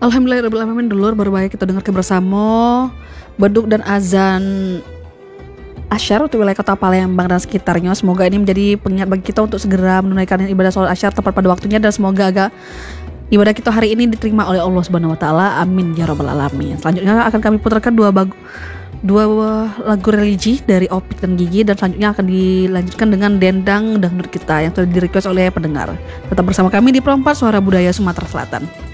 Alhamdulillahirrahmanirrahim, dulur baru baik kita dengarkan bersama beduk dan azan Asyar untuk wilayah kota Palembang dan sekitarnya. Semoga ini menjadi pengingat bagi kita untuk segera menunaikan ibadah sholat Asyar tepat pada waktunya, dan semoga ibadah kita hari ini diterima oleh Allah Subhanahu wa taala. Amin ya rabbal alamin. Selanjutnya akan kami putarkan dua lagu religi dari Opik dan Gigi, dan selanjutnya akan dilanjutkan dengan dendang dangdut kita yang sudah di-request oleh pendengar. Tetap bersama kami di Perompak Suara Budaya Sumatera Selatan.